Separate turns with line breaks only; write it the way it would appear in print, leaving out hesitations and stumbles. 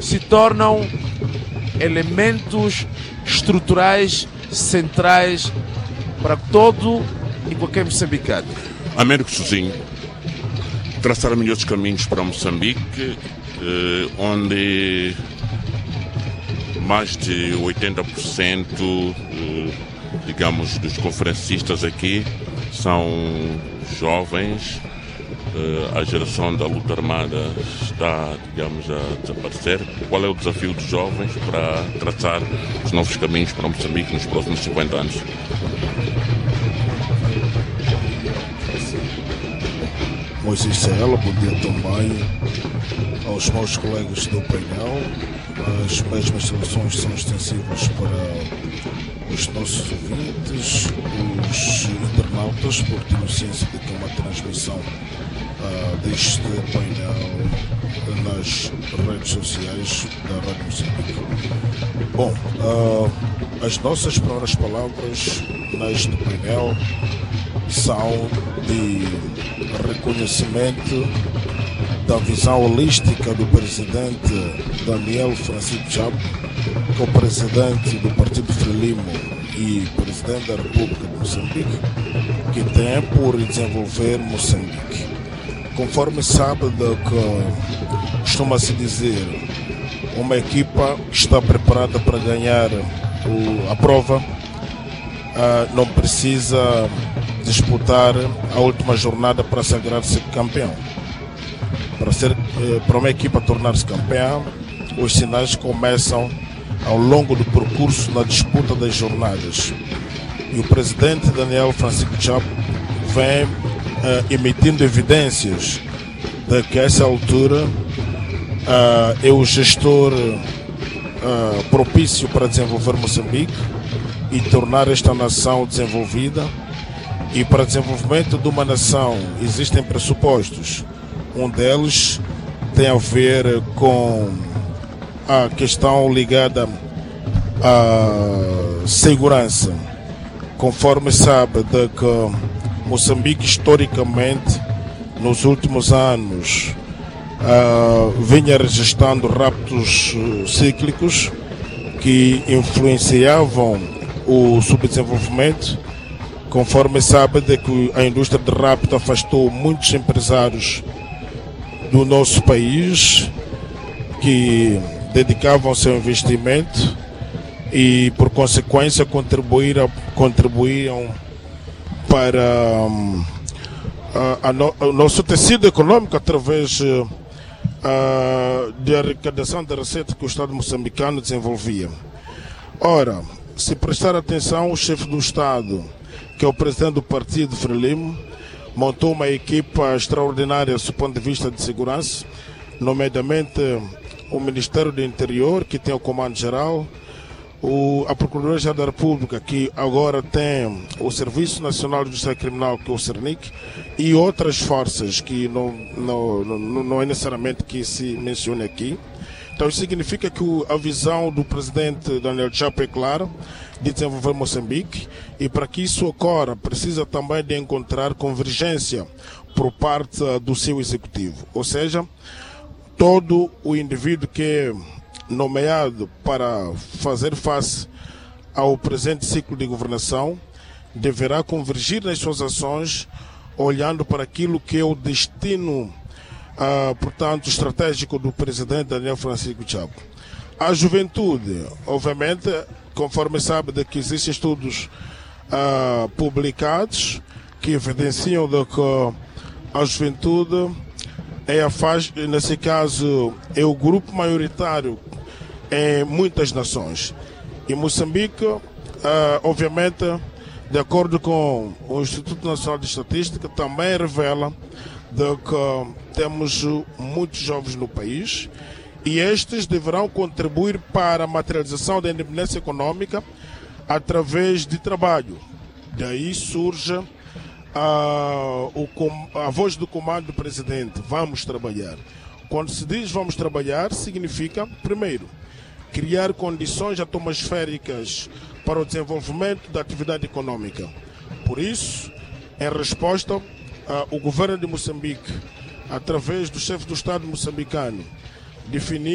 se tornam elementos estruturais centrais para todo e qualquer moçambicano.
Américo Sozinho, traçar melhores caminhos para Moçambique, onde mais de 80%, digamos, dos conferencistas aqui são jovens. A geração da luta armada está, digamos, a desaparecer. Qual é o desafio dos jovens para traçar os novos caminhos para Moçambique nos próximos 50 anos?
Moisés Serrela, bom dia também aos meus colegas do painel. As mesmas soluções são extensivas para os nossos ouvintes, os internautas, porque tenho ciência de que é uma transmissão deste painel nas redes sociais da Rádio Moçambique. Bom, as nossas primeiras palavras neste painel são de reconhecimento da visão holística do presidente Daniel Francisco Chapo, que é o presidente do Partido Frelimo e presidente da República de Moçambique, que tem por desenvolver Moçambique. Conforme sabe do que costuma-se dizer, uma equipa que está preparada para ganhar a prova não precisa disputar a última jornada para sagrar-se campeão. Para uma equipa tornar-se campeã, os sinais começam ao longo do percurso na disputa das jornadas. E o presidente Daniel Francisco Chapo vem emitindo evidências de que a essa altura é o gestor propício para desenvolver Moçambique e tornar esta nação desenvolvida. E para o desenvolvimento de uma nação existem pressupostos. Um deles tem a ver com a questão ligada à segurança. Conforme sabe de que Moçambique historicamente nos últimos anos vinha registrando raptos cíclicos que influenciavam o subdesenvolvimento. Conforme sabe de que a indústria de rapto afastou muitos empresários do nosso país que dedicavam seu investimento e por consequência contribuíam para o nosso tecido econômico através de arrecadação da receita que o Estado moçambicano desenvolvia. Ora, se prestar atenção, o chefe do Estado, que é o presidente do Partido Frelimo, montou uma equipa extraordinária do ponto de vista de segurança, nomeadamente o Ministério do Interior, que tem o Comando Geral, a Procuradoria-Geral da República, que agora tem o Serviço Nacional de Justiça Criminal, que é o CERNIC, e outras forças que não é necessariamente que se mencione aqui. Então isso significa que a visão do presidente Daniel Chapo é clara, de desenvolver Moçambique, e para que isso ocorra precisa também de encontrar convergência por parte do seu executivo. Ou seja, todo o indivíduo que é nomeado para fazer face ao presente ciclo de governação deverá convergir nas suas ações olhando para aquilo que é o destino portanto, estratégico do presidente Daniel Francisco Chapo. A juventude, obviamente, conforme sabe de que existem estudos publicados que evidenciam de que a juventude é a faixa, nesse caso, é o grupo maioritário em muitas nações. E Moçambique, obviamente, de acordo com o Instituto Nacional de Estatística, também revela de que temos muitos jovens no país e estes deverão contribuir para a materialização da independência econômica através de trabalho. Daí surge a voz do comando do presidente, vamos trabalhar. Quando se diz vamos trabalhar, significa, primeiro, criar condições atmosféricas para o desenvolvimento da atividade econômica. Por isso, em resposta, o governo de Moçambique, através do chefe do Estado moçambicano, definiu